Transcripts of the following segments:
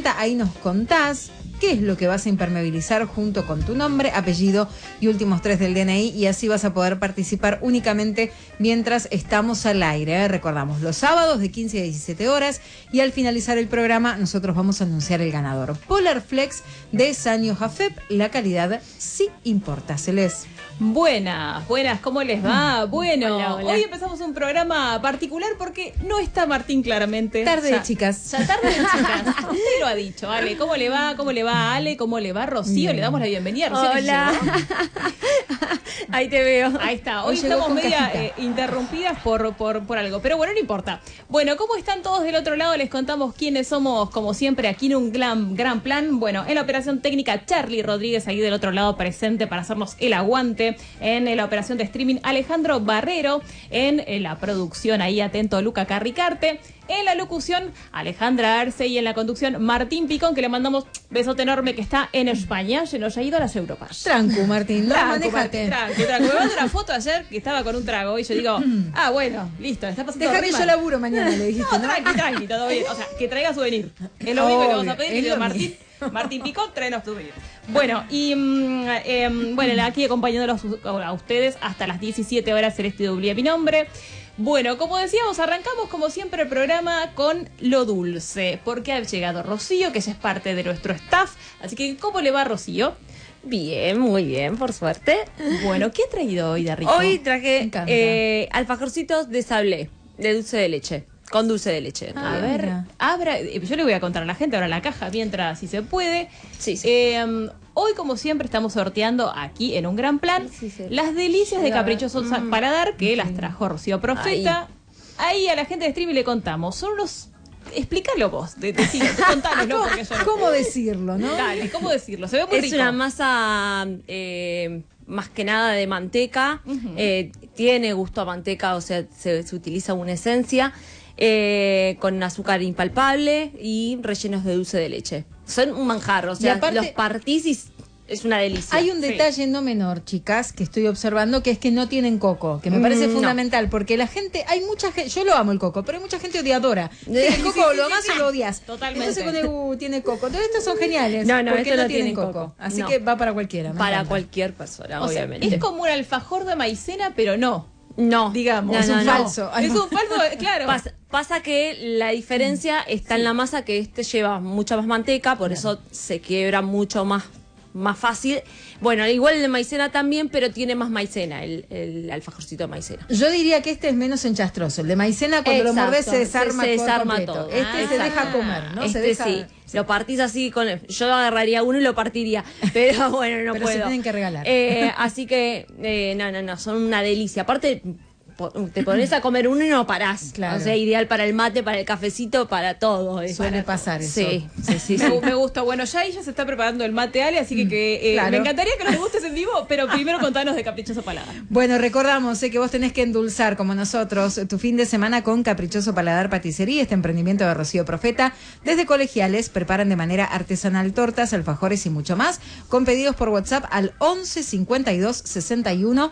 cuenta, ahí nos contás qué es lo que vas a impermeabilizar junto con tu nombre, apellido y últimos 3 del DNI, y así vas a poder participar únicamente mientras estamos al aire. Recordamos, los sábados de 15 a 17 horas, y al finalizar el programa nosotros vamos a anunciar el ganador. Polar Flex de Sanyo Jafep, la calidad sí importa. Celeste. Buenas, ¿cómo les va? Bueno, hola. Hoy empezamos un programa particular porque no está Martín claramente. Tarde de chicas. Ya tarde de chicas. Usted lo ha dicho, Ale. ¿Cómo le va? ¿Cómo le va a Ale? ¿Cómo le va a Rocío? Le damos la bienvenida. Rocío, Hola. Ahí te veo. Ahí está. Hoy llegó estamos con media cajita. interrumpidas por algo. Pero bueno, no importa. Bueno, ¿cómo están todos del otro lado? Les contamos quiénes somos, como siempre, aquí en un gran plan. Bueno, en la operación técnica, Charlie Rodríguez, ahí del otro lado presente para hacernos el aguante. En la operación de streaming, Alejandro Barrero. En la producción, ahí atento, Luca Carricarte. En la locución, Alejandra Arce, y en la conducción, Martín Picón, que le mandamos besote enorme, que está en España, se nos ha ido a las Europas. Tranco, Martín, no, manéjate. Tranco. Me mandó una foto ayer que estaba con un trago y yo digo, bueno, listo, está pasando Deja que re yo mal. laburo mañana, le dijiste, ¿no? Tranqui, todo bien. O sea, que traiga souvenir. Es lo único que vamos a pedir. Obvio, Y digo, es lo Martín Picón, tráenos souvenir. Bueno, y bueno, aquí acompañándolos a ustedes hasta las 17 horas, Celeste Dublía, mi nombre. Bueno, como decíamos, arrancamos como siempre el programa con lo dulce, porque ha llegado Rocío, que ya es parte de nuestro staff. Así que, ¿cómo le va, Rocío? Bien, muy bien, por suerte. Bueno, ¿qué ha traído hoy de rico? Hoy Me traje encanta. alfajorcitos de sablé, de dulce de leche, con dulce de leche. A ver, mira. abra, yo le voy a contar a la gente ahora la caja mientras, si se puede. Sí. Hoy, como siempre, estamos sorteando aquí en un gran plan Sí. las delicias de Caprichoso Paladar que las trajo Rocío Profeta. Ahí a la gente de streaming le contamos. Son unos... Explícalo vos, contánoslo, porque yo no... ¿Cómo decirlo, no? Dale, ¿cómo decirlo? Se ve muy Es rico. una masa más que nada de manteca, tiene gusto a manteca, o sea, se utiliza una esencia, con azúcar impalpable y rellenos de dulce de leche. Son un manjar, o sea, aparte- los partís y es una delicia. Hay un detalle no menor, chicas, que estoy observando, que es que no tienen coco, que me parece No. fundamental, porque la gente, hay mucha gente, yo lo amo el coco, pero hay mucha gente odiadora. El coco lo amas o lo odias. Totalmente. Entonces tiene coco. Entonces estos son geniales, No, porque estos no no tienen tienen coco. coco. Así No. que va para cualquiera. me Para encanta. cualquier persona, O sea, obviamente. es como un alfajor de maicena, pero no. No, Digamos. no, Es un no, no. falso. Ay, Es no. un falso, claro. Pasa que la diferencia está en la masa, que este lleva mucha más manteca, por eso se quiebra mucho más fácil. Bueno, igual el de maicena también, pero tiene más maicena, el alfajorcito de maicena. Yo diría que este es menos enchastroso. El de maicena, cuando lo Exacto. mordés, se desarma, Se desarma por completo. todo. Este se deja comer, ¿no? Se Este deja... sí, lo partís así con yo agarraría uno y lo partiría, pero bueno, no Pero se puedo. tienen que regalar. Así que no, son una delicia. Aparte, te pones a comer uno y no parás. Claro. O sea, ideal para el mate, para el cafecito, para todo. Suele pasar eso. Sí. Me gusta. Bueno, ya ella se está preparando el mate, Ale, así que claro. me encantaría que nos degustes en vivo, pero primero contanos de Caprichoso Paladar. Bueno, recordamos que vos tenés que endulzar, como nosotros, tu fin de semana con Caprichoso Paladar Paticería, este emprendimiento de Rocío Profeta. Desde colegiales preparan de manera artesanal tortas, alfajores y mucho más, con pedidos por WhatsApp al 11 52 61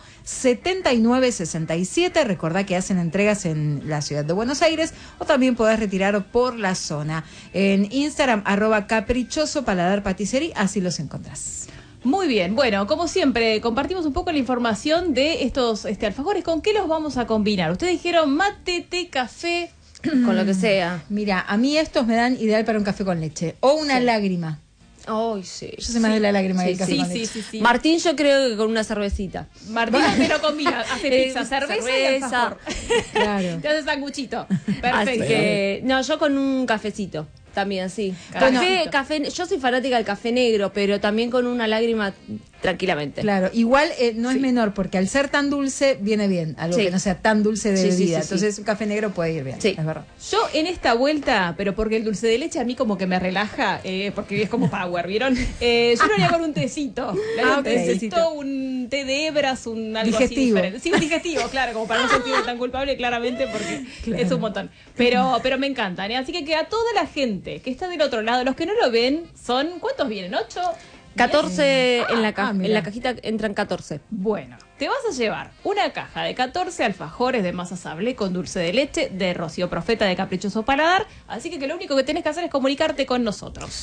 79 67. Recordá que hacen entregas en la ciudad de Buenos Aires, o también podés retirar por la zona. En Instagram, @Caprichoso Paladar Paticería, así los encontrás. Muy bien, bueno, como siempre, compartimos un poco la información de estos alfajores. ¿Con qué los vamos a combinar? Ustedes dijeron mate, té, café. Con lo que sea. Mira, a mí estos me dan ideal para un café con leche, o una lágrima. Ay, sí. Yo soy más de la lágrima que el café con leche. Sí. Martín, yo creo que con una cervecita. Martina me lo combina, hace pizza, cerveza y alfajor. Claro. Te hace sanguchito. Así Perfecto. que, no, yo con un cafecito. También, sí. Bueno, Café, yo soy fanática del café negro, pero también con una lágrima tranquilamente. Claro, igual no es menor, porque al ser tan dulce viene bien, algo Sí. que no sea tan dulce de Sí, bebida. sí. Entonces un café negro puede ir bien, Sí. es verdad. Yo en esta vuelta, pero porque el dulce de leche a mí como que me relaja, porque es como power, ¿vieron? Yo lo haría con un tecito. Le haría un ok. tecito, un té de hebras, algo Digestivo. así diferente. Sí, un digestivo, claro, como para no sentirme tan culpable, claramente, porque Claro. es un montón. Pero me encantan, ¿eh? Así que a toda la gente que está del otro lado, los que no lo ven, son, ¿cuántos vienen? ¿8? 14 en mira. la cajita entran 14. Bueno, te vas a llevar una caja de 14 alfajores de masa sablé con dulce de leche de Rocío Profeta de Caprichoso Paladar. Así que lo único que tenés que hacer es comunicarte con nosotros.